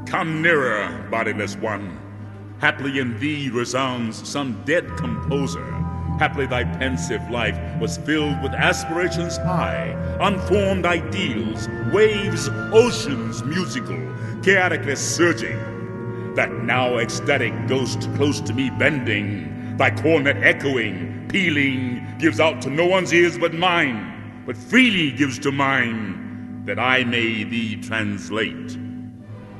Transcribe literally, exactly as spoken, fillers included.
Come nearer, bodiless one. Haply in thee resounds some dead composer. Haply thy pensive life was filled with aspirations high, unformed ideals, waves, oceans musical, chaotically surging. That now ecstatic ghost close to me bending, thy cornet echoing, pealing, gives out to no one's ears but mine, but freely gives to mine, that I may thee translate.